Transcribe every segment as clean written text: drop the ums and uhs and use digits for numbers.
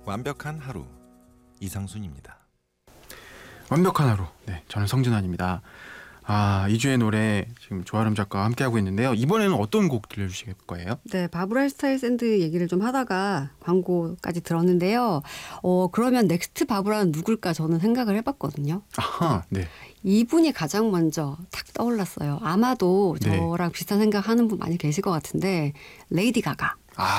완벽한 하루 이상순입니다. 완벽한 하루. 네, 저는 성진환입니다. 이주의 노래 지금 조아름 작가와 함께하고 있는데요. 이번에는 어떤 곡 들려주실 거예요? 네, 바브라 스트라이샌드 얘기를 좀 하다가 광고까지 들었는데요. 그러면 넥스트 바브라는 누굴까 저는 생각을 해봤거든요. 아하, 네. 이분이 가장 먼저 탁 떠올랐어요. 아마도 네. 저랑 비슷한 생각하는 분 많이 계실 것 같은데 레이디 가가.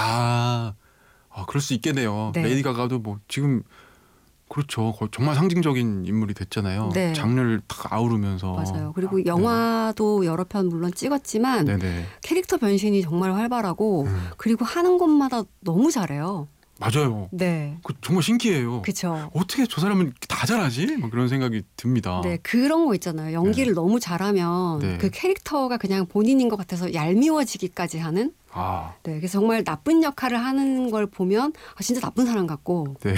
그럴 수 있겠네요. 네. 레이디 가가도 뭐 지금 그렇죠. 정말 상징적인 인물이 됐잖아요. 네. 장르를 탁 아우르면서. 맞아요. 그리고 영화도 여러 편 물론 찍었지만 네네. 캐릭터 변신이 정말 활발하고 그리고 하는 것마다 너무 잘해요. 맞아요. 네. 정말 신기해요. 그렇죠. 어떻게 저 사람은 다 잘하지? 막 그런 생각이 듭니다. 네, 그런 거 있잖아요. 연기를 너무 잘하면 네. 그 캐릭터가 그냥 본인인 것 같아서 얄미워지기까지 하는. 네, 그래서 정말 나쁜 역할을 하는 걸 보면 진짜 나쁜 사람 같고 네.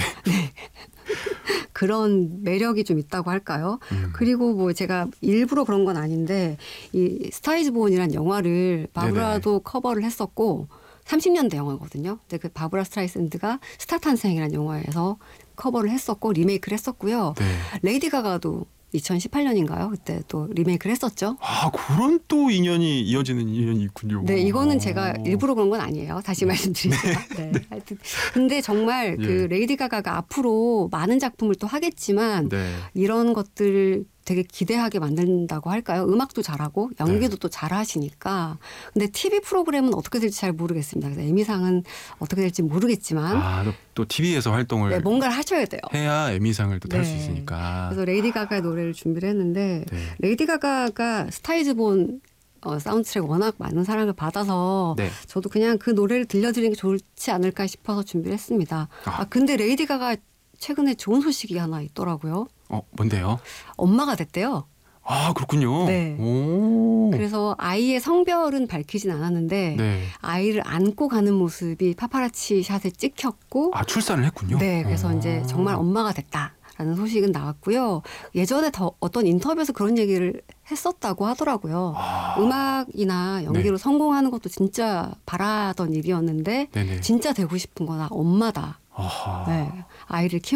그런 매력이 좀 있다고 할까요? 그리고 뭐 제가 일부러 그런 건 아닌데 이 스타이즈 본이라는 영화를 바브라도 커버를 했었고 30년대 영화거든요. 근데 그 바브라 스트라이샌드가 스타 탄생이라는 영화에서 커버를 했었고 리메이크를 했었고요. 네. 레이디 가가도 2018년인가요? 그때 또 리메이크를 했었죠. 그런 또 인연이 이어지는 인연이 있군요. 네, 이거는 제가 일부러 그런 건 아니에요. 다시 말씀드리지만. 네. 하여튼 근데 정말 그 레이디 가가가 앞으로 많은 작품을 또 하겠지만 이런 것들을 되게 기대하게 만든다고 할까요? 음악도 잘하고 연기도 또 잘하시니까. 근데 TV 프로그램은 어떻게 될지 잘 모르겠습니다. 그래서 에미상은 어떻게 될지 모르겠지만. 또 TV에서 활동을 뭔가를 하셔야 돼요. 해야 에미상을 또 탈 수 있으니까. 그래서 레이디 가가의 노래를 준비를 했는데 레이디 가가가 스타이즈 본 사운드트랙 워낙 많은 사랑을 받아서 저도 그냥 그 노래를 들려드리는 게 좋지 않을까 싶어서 준비를 했습니다. 근데 레이디 가가 최근에 좋은 소식이 하나 있더라고요. 뭔데요? 엄마가 됐대요. 그렇군요. 네. 그래서 아이의 성별은 밝히진 않았는데 아이를 안고 가는 모습이 파파라치 샷에 찍혔고 출산을 했군요. 네. 그래서 이제 정말 엄마가 됐다라는 소식은 나왔고요. 예전에 어떤 인터뷰에서 그런 얘기를 했었다고 하더라고요. 음악이나 연기로 성공하는 것도 진짜 바라던 일이었는데 진짜 되고 싶은 거나 엄마다. 네. 아이를